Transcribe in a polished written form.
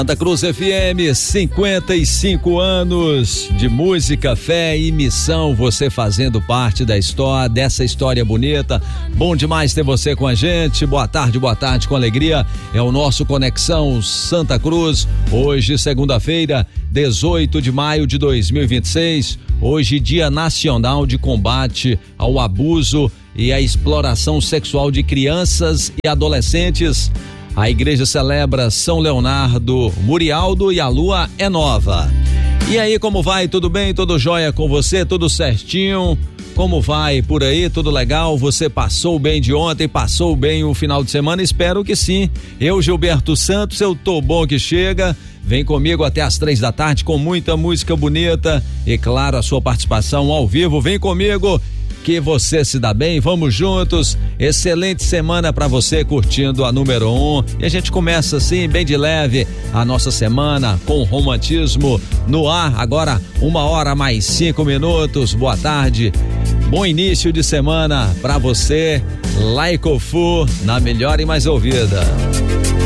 Santa Cruz FM, 55 anos de música, fé e missão, você fazendo parte dessa história bonita. Bom demais ter você com a gente. Boa tarde com alegria. É o nosso Conexão Santa Cruz. Hoje, segunda-feira, 18 de maio de 2026. Hoje, Dia Nacional de Combate ao Abuso e à Exploração Sexual de Crianças e Adolescentes. A igreja celebra São Leonardo Murialdo e a lua é nova. E aí, como vai? Tudo bem? Tudo jóia com você? Tudo certinho? Como vai por aí? Tudo legal? Você passou bem de ontem? Passou bem o final de semana? Espero que sim. Eu, Gilberto Santos, eu tô bom que chega. Vem comigo até às 3 da tarde com muita música bonita e, claro, a sua participação ao vivo. Vem comigo que você se dá bem, vamos juntos. Excelente semana pra você curtindo a número 1. E a gente começa assim, bem de leve, a nossa semana com romantismo no ar. Agora 1h mais 5 minutos. Boa tarde, bom início de semana pra você. Laicofu na melhor e mais ouvida.